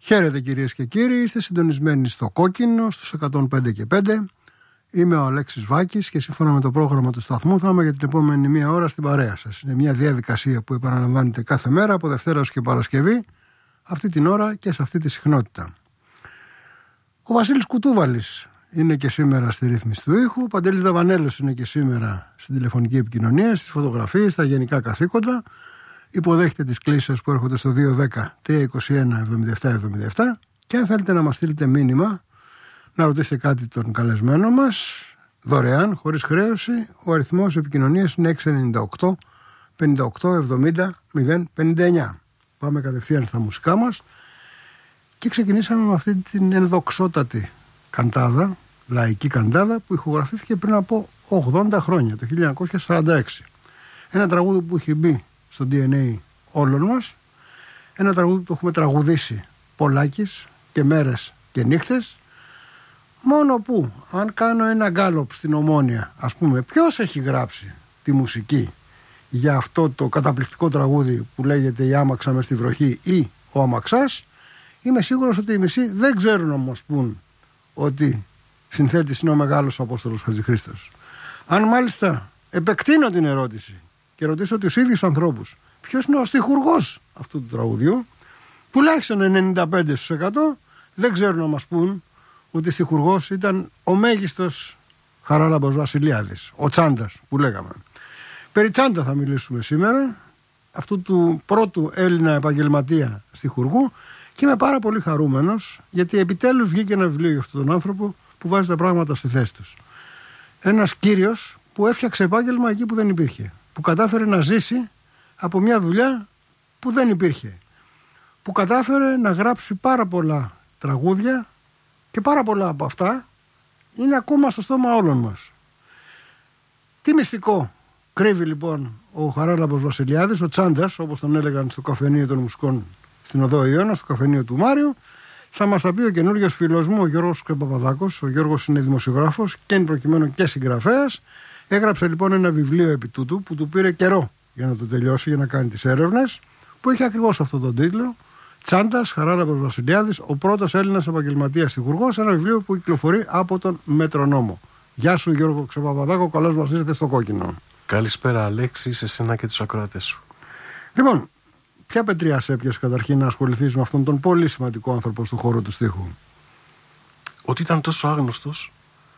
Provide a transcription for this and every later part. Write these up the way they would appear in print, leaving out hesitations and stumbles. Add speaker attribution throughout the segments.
Speaker 1: Χαίρετε κυρίες και κύριοι, είστε συντονισμένοι στο Κόκκινο, στους 105 και 5. Είμαι ο Αλέξης Βάκης και σύμφωνα με το πρόγραμμα του σταθμού θα είμαι για την επόμενη μία ώρα στην παρέα σας. Είναι μια διαδικασία που επαναλαμβάνεται κάθε μέρα από Δευτέρα έως και Παρασκευή, αυτή την ώρα και σε αυτή τη συχνότητα. Ο Βασίλης Κουτούβαλης είναι και σήμερα στη ρύθμιση του ήχου, ο Παντελής Δαβανέλος είναι και σήμερα στην τηλεφωνική επικοινωνία, στις φωτογραφίες, στα γενικά καθήκοντα. Υποδέχεται τις κλήσεις που έρχονται στο 210-321-7777 και αν θέλετε να μας στείλετε μήνυμα, να ρωτήσετε κάτι τον καλεσμένο μας, δωρεάν, χωρίς χρέωση, ο αριθμός επικοινωνίας είναι 698 58 70 059. Πάμε κατευθείαν στα μουσικά μας και ξεκινήσαμε με αυτή την ενδοξότατη καντάδα, λαϊκή καντάδα που ηχογραφήθηκε πριν από 80 χρόνια, το 1946. Ένα τραγούδι που έχει μπει στο DNA όλων μας, ένα τραγούδι που το έχουμε τραγουδήσει πολλάκις και μέρες και νύχτες, μόνο που αν κάνω ένα γκάλωπ στην Ομόνια, ας πούμε, ποιος έχει γράψει τη μουσική για αυτό το καταπληκτικό τραγούδι που λέγεται «Η άμαξα μες στη βροχή» ή «Ο αμαξάς», είμαι σίγουρος ότι οι μισοί δεν ξέρουν να μας πούν ότι συνθέτης είναι ο μεγάλος Απόστολος Χατζηχρήστος. Αν μάλιστα επεκτείνω την ερώτηση και ρωτήσω τους ίδιους ανθρώπους ποιος είναι ο στιχουργός αυτού του τραγουδιού, τουλάχιστον 95% δεν ξέρουν να μας πούν ότι στιχουργός ήταν ο μέγιστος Χαράλαμπος Βασιλιάδης, ο Τσάντας που λέγαμε. Περί Τσάντα θα μιλήσουμε σήμερα, αυτού του πρώτου Έλληνα επαγγελματία στιχουργού, και είμαι πάρα πολύ χαρούμενος γιατί επιτέλους βγήκε ένα βιβλίο για αυτόν τον άνθρωπο που βάζει τα πράγματα στη θέση τους. Ένας κύριος που έφτιαξε επάγγελμα εκεί που δεν υπήρχε, που κατάφερε να ζήσει από μια δουλειά που δεν υπήρχε, που κατάφερε να γράψει πάρα πολλά τραγούδια και πάρα πολλά από αυτά είναι ακόμα στο στόμα όλων μας. Τι μυστικό κρύβει λοιπόν ο Χαράλαμπος Βασιλιάδης, ο Τσάντας όπως τον έλεγαν στο καφενείο των μουσικών στην Οδό Ιώνα, στο καφενείο του Μάριου? Θα μας τα πει ο καινούριος φίλος μου, ο Γιώργος Παπαδάκος. Ο Γιώργος είναι δημοσιογράφος και εν προκειμένου και συγγραφέας. Έγραψε λοιπόν ένα βιβλίο επί τούτου που του πήρε καιρό για να το τελειώσει, για να κάνει τις έρευνες, που έχει ακριβώς αυτόν τον τίτλο, Τσάντας, Χαράλαμπος Βασιλιάδης, ο πρώτος Έλληνας επαγγελματίας στιχουργός, ένα βιβλίο που κυκλοφορεί από τον Μετρονόμο. Γεια σου Γιώργο Ξεπαπαδάκο, καλώς μας ήρθατε στο Κόκκινο.
Speaker 2: Καλησπέρα Αλέξη, σε εσένα και τους ακροατές σου. Λοιπόν,
Speaker 1: ποια πετριά σε έπιασε καταρχήν να ασχοληθείς με αυτόν τον πολύ σημαντικό άνθρωπο του χώρου του στίχου?
Speaker 2: Ότι ήταν τόσο άγνωστος,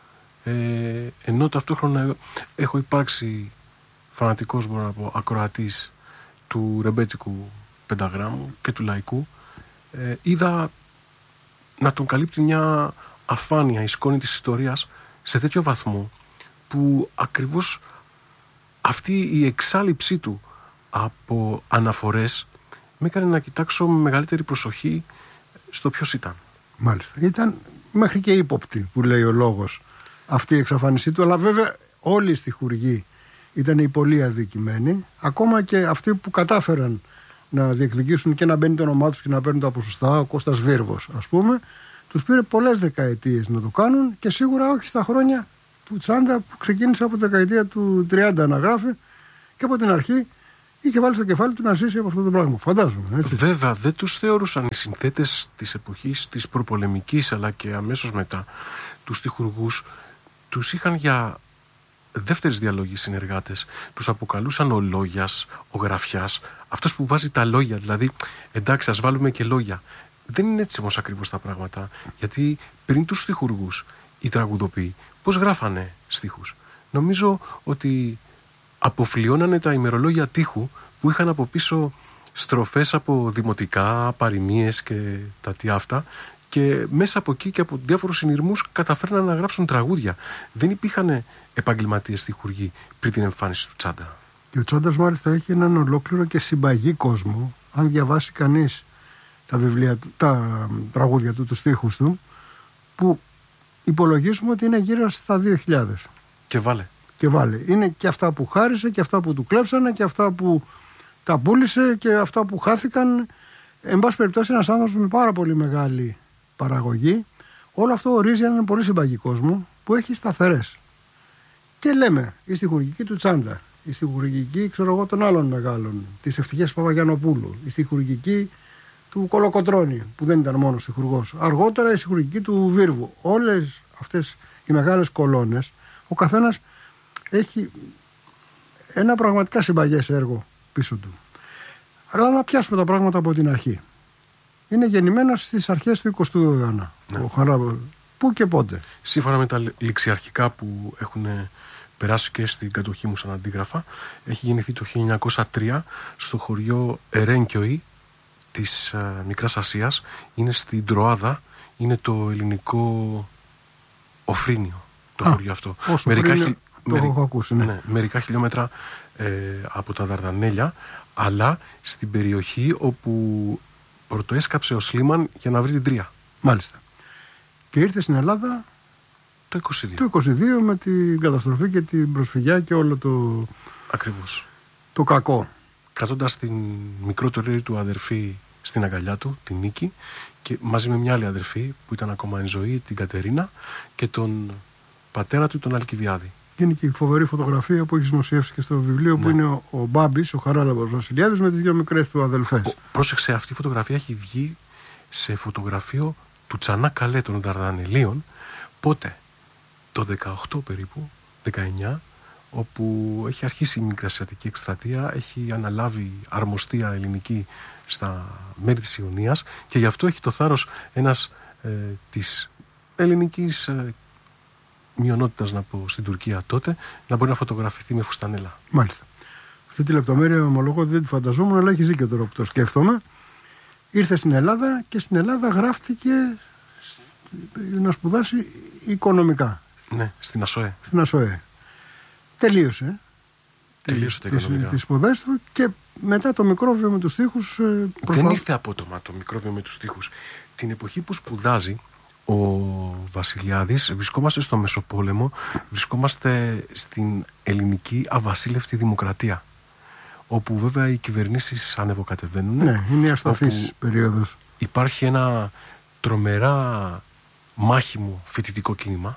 Speaker 2: ενώ ταυτόχρονα έχω υπάρξει φανατικός, μπορώ να πω, ακροατής του ρεμπέτικου πενταγράμμου και του λαϊκού, είδα να τον καλύπτει μια αφάνεια, η σκόνη της ιστορίας σε τέτοιο βαθμό που ακριβώς αυτή η εξάλειψή του από αναφορές με έκανε να κοιτάξω με μεγαλύτερη προσοχή στο ποιος ήταν.
Speaker 1: Μάλιστα. Ήταν μέχρι και ύποπτη που λέει ο λόγος αυτή η εξαφάνισή του, αλλά βέβαια όλοι οι στιχουργοί ήταν οι πολύ αδικημένοι, ακόμα και αυτοί που κατάφεραν να διεκδικήσουν και να μπαίνει το όνομά τους και να παίρνουν τα ποσοστά, ο Κώστας Βίρβος ας πούμε, τους πήρε πολλές δεκαετίες να το κάνουν και σίγουρα όχι στα χρόνια του Τσάντα που ξεκίνησε από τη δεκαετία του 30 να γράφει και από την αρχή είχε βάλει στο κεφάλι του να ζήσει από αυτό το πράγμα. Φαντάζομαι. Έτσι.
Speaker 2: Βέβαια, δεν τους θεωρούσαν οι συνθέτες της εποχής της προπολεμικής αλλά και αμέσως μετά τους στιχουργούς, τους είχαν για δεύτερης διαλογής συνεργάτες. Τους αποκαλούσαν ο λόγιας, ο γραφιάς, αυτός που βάζει τα λόγια. Δηλαδή, εντάξει, ας βάλουμε και λόγια. Δεν είναι έτσι όμως ακριβώς τα πράγματα. Γιατί πριν τους στιχουργούς, οι τραγουδοποιοί, πώς γράφανε στίχους? Νομίζω ότι αποφλιώνανε τα ημερολόγια τείχου που είχαν από πίσω στροφές από δημοτικά, παροιμίες και τα τι αυτά, και μέσα από εκεί και από διάφορους συνειρμούς καταφέρναν να γράψουν τραγούδια. Δεν υπήρχαν επαγγελματίες στιχουργοί πριν την εμφάνιση του Τσάντα.
Speaker 1: Και ο Τσάντας μάλιστα έχει έναν ολόκληρο και συμπαγή κόσμο. Αν διαβάσει κανείς τα βιβλία του, τα τραγούδια του, τους στίχους του, που υπολογίζουμε ότι είναι γύρω στα 2.000.
Speaker 2: Και βάλε.
Speaker 1: Και βάλε. Είναι και αυτά που χάρισε και αυτά που του κλέψανε και αυτά που τα πούλησε και αυτά που χάθηκαν. Εν πάση περιπτώσει, ένας άνθρωπος με πάρα πολύ μεγάλη παραγωγή. Όλο αυτό ορίζει έναν πολύ συμπαγή κόσμο που έχει σταθερές. Και λέμε, η στιχουργική του Τσάντα, η στιχουργική, ξέρω εγώ, των άλλων μεγάλων, της Ευτυχίας Παπαγιαννοπούλου, η στιχουργική του Κολοκοτρώνη, που δεν ήταν μόνο στιχουργός. Αργότερα η στιχουργική του Βίρβου. Όλες αυτές οι μεγάλες κολόνες, ο καθένας έχει ένα πραγματικά συμπαγές έργο πίσω του. Αλλά να πιάσουμε τα πράγματα από την αρχή. Είναι γεννημένος στις αρχές του 20ου αιώνα. Ναι. Ο Χαράλαμπος. Πού και πότε?
Speaker 2: Σύμφωνα με τα ληξιαρχικά που έχουν περάσει και στην κατοχή μου σαν αντίγραφα, έχει γεννηθεί το 1903 στο χωριό Ερένκιοη της Μικράς Ασίας. Είναι στην Τροάδα, είναι το ελληνικό Οφρίνιο το χωριό αυτό. Μερικά χιλιόμετρα από τα Δαρδανέλια, αλλά στην περιοχή όπου πρωτοέσκαψε ο Σλίμαν για να βρει την Τρία.
Speaker 1: Μάλιστα. Και ήρθε στην Ελλάδα
Speaker 2: το
Speaker 1: 22 με την καταστροφή και την προσφυγιά και όλο το...
Speaker 2: Ακριβώς.
Speaker 1: Το κακό.
Speaker 2: Κρατώντας την μικρότερη του αδερφή στην αγκαλιά του, την Νίκη, και μαζί με μια άλλη αδερφή που ήταν ακόμα εν ζωή, την Κατερίνα, και τον πατέρα του, τον Αλκιβιάδη.
Speaker 1: Και είναι και η φοβερή φωτογραφία που έχει δημοσιεύσει και στο βιβλίο, ναι, που είναι ο Μπάμπης, ο Χαράλαμπος Βασιλιάδης, με τις δύο μικρές του αδελφές.
Speaker 2: Πρόσεξε, αυτή η φωτογραφία έχει βγει σε φωτογραφείο του Τσανά Καλέ των Δαρδανελίων. Πότε? Το 18 περίπου, 19, όπου έχει αρχίσει η Μικρασιατική εκστρατεία, έχει αναλάβει αρμοστία ελληνική στα μέρη της Ιωνίας, και γι' αυτό έχει το θάρρος ένας της ελληνικής μειονότητας, να πω, στην Τουρκία τότε, να μπορεί να φωτογραφηθεί με φουστανέλα.
Speaker 1: Μάλιστα. Αυτή τη λεπτομέρεια ομολογώ δεν τη φανταζόμουν, αλλά έχει δίκιο τώρα που το σκέφτομαι. Ήρθε στην Ελλάδα και στην Ελλάδα γράφτηκε να σπουδάσει οικονομικά.
Speaker 2: Ναι, στην ΑΣΟΕ.
Speaker 1: Στην ΑΣΟΕ. Τελείωσε τις σπουδές του, και μετά το μικρόβιο με τους στίχους...
Speaker 2: Δεν ήρθε απότομα το μικρόβιο με τους στίχους. Την εποχή που σπουδάζει ο Βασιλιάδης, βρισκόμαστε στο Μεσοπόλεμο, βρισκόμαστε στην ελληνική αβασίλευτη δημοκρατία, όπου βέβαια οι κυβερνήσεις ανεβοκατεβαίνουν.
Speaker 1: Ναι, είναι η ασταθής περίοδος.
Speaker 2: Υπάρχει ένα τρομερά μάχημο φοιτητικό κίνημα,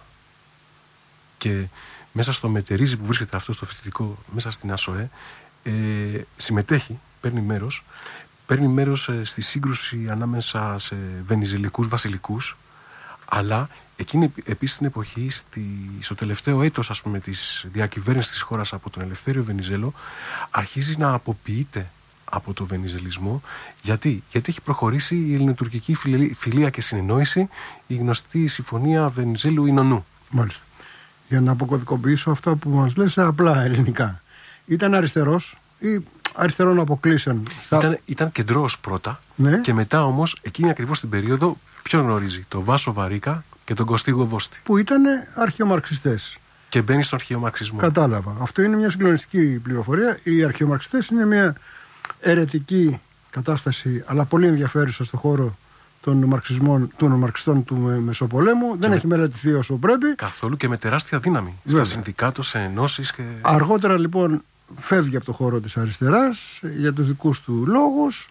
Speaker 2: και μέσα στο Μετερίζι που βρίσκεται αυτό στο φοιτητικό, μέσα στην ΑΣΟΕ, συμμετέχει, παίρνει μέρος στη σύγκρουση ανάμεσα σε βενιζελικούς βασιλικούς, αλλά εκείνη επίσης την εποχή, στο τελευταίο έτος, ας πούμε, της διακυβέρνησης της χώρας από τον Ελευθέριο Βενιζέλο, αρχίζει να αποποιείται από το βενιζελισμό. Γιατί έχει προχωρήσει η ελληνοτουρκική φιλία και συνεννόηση, η γνωστή συμφωνία Βενιζέλου-Ινωνού.
Speaker 1: Μάλιστα. Για να αποκωδικοποιήσω αυτό που μας λες σε απλά ελληνικά. Ήταν αριστερός ή αριστερών αποκλείσεων?
Speaker 2: Ήταν κεντρός πρώτα,
Speaker 1: ναι,
Speaker 2: και μετά όμως εκείνη ακριβώς την περίοδο ποιον γνωρίζει? Το Βάσο Βαρίκα και τον Κωστή Γοβόστη,
Speaker 1: που ήταν αρχαιομαρξιστές.
Speaker 2: Και μπαίνει στον αρχαιομαρξισμό.
Speaker 1: Κατάλαβα. Αυτό είναι μια συγκλονιστική πληροφορία. Οι αρχαιομαρξιστές είναι μια αιρετική κατάσταση, αλλά πολύ ενδιαφέρουσα στον χώρο των μαρξιστών του Μεσοπολέμου. Δεν έχει μελετηθεί όσο πρέπει.
Speaker 2: Καθόλου, και με τεράστια δύναμη. Βέβαια. Στα συνδικάτο, σε ενώσεις και...
Speaker 1: Αργότερα λοιπόν φεύγει από το χώρο της αριστεράς για τους δικούς του λόγους.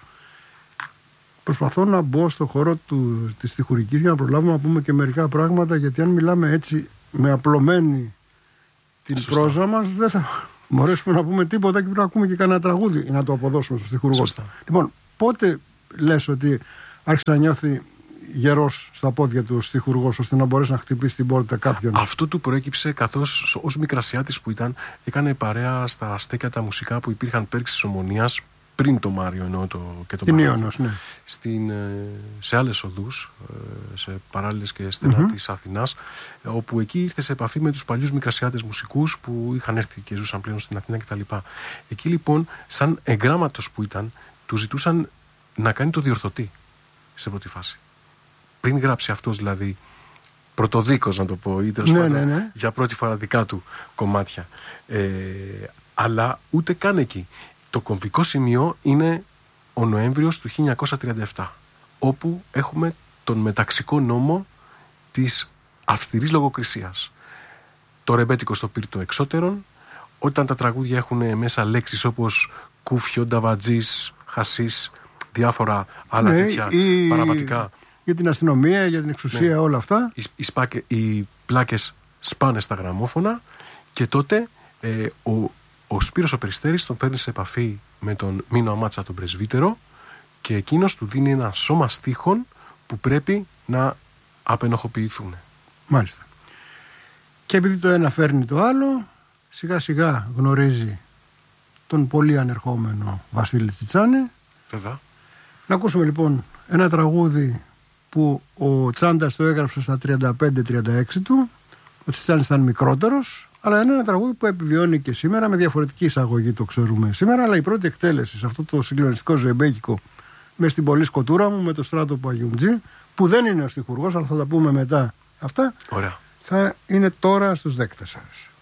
Speaker 1: Προσπαθώ να μπω στο χώρο της στιχουργικής για να προλάβουμε να πούμε και μερικά πράγματα, γιατί αν μιλάμε έτσι με απλωμένη την πρόζα μας, δεν θα μπορέσουμε να πούμε τίποτα και πρέπει να ακούμε και κανένα τραγούδι για να το αποδώσουμε στο στιχουργό.
Speaker 2: Σωστά.
Speaker 1: Λοιπόν, πότε λες ότι άρχισε να νιώθει γερός στα πόδια του στιχουργός, ώστε να μπορέσει να χτυπήσει την πόρτα κάποιον?
Speaker 2: Αυτό του προέκυψε καθώς ως Μικρασιάτης που ήταν, έκανε παρέα στα στέκια τα μουσικά που υπήρχαν πέρυσι της Ομονίας, πριν το Μάριο εννοώ και το Μάριο,
Speaker 1: ναι.
Speaker 2: Σε άλλες οδούς, σε παράλληλες και στενά της Αθηνάς, όπου εκεί ήρθε σε επαφή με τους παλιούς Μικρασιάτες μουσικούς που είχαν έρθει και ζούσαν πλέον στην Αθήνα κτλ. Εκεί λοιπόν, σαν εγγράμματος που ήταν, του ζητούσαν να κάνει το διορθωτή σε πρώτη φάση. Πριν γράψει αυτός δηλαδή πρωτοδίκος, να το πω, ή τέλος πάντων για πρώτη φορά δικά του κομμάτια. Αλλά ούτε καν εκεί. Το κομβικό σημείο είναι ο Νοέμβριος του 1937, όπου έχουμε τον μεταξικό νόμο της αυστηρής λογοκρισίας. Το ρεμπέτικο στο πύρτο εξώτερον, όταν τα τραγούδια έχουν μέσα λέξεις όπως κούφιο, νταβατζής, χασίς, διάφορα άλλα τέτοια παραβατικά. Για
Speaker 1: την αστυνομία, για την εξουσία, όλα αυτά.
Speaker 2: Οι πλάκες σπάνε στα γραμμόφωνα, και τότε ο Σπύρος ο Περιστέρης τον παίρνει σε επαφή με τον Μίνο Αμάτσα τον πρεσβύτερο και εκείνος του δίνει ένα σώμα στίχων που πρέπει να απενοχοποιηθούν.
Speaker 1: Μάλιστα. Και επειδή το ένα φέρνει το άλλο, σιγά σιγά γνωρίζει τον πολύ ανερχόμενο Βασίλη Τσιτσάνη.
Speaker 2: Βέβαια.
Speaker 1: Να ακούσουμε λοιπόν ένα τραγούδι που ο Τσάντας το έγραψε στα 35-36 του. Ο Τσιτσάνης ήταν μικρότερος, αλλά είναι ένα τραγούδι που επιβιώνει και σήμερα, με διαφορετική εισαγωγή, το ξέρουμε σήμερα, αλλά η πρώτη εκτέλεση σε αυτό το συγκλονιστικό ζεμπέκικο μες στην πολύ σκοτούρα μου με το Στράτο Παγιουμτζή, που δεν είναι ο στιχουργός, αλλά θα τα πούμε μετά αυτά.
Speaker 2: Ωραία.
Speaker 1: Θα είναι τώρα στους δέκτες σας.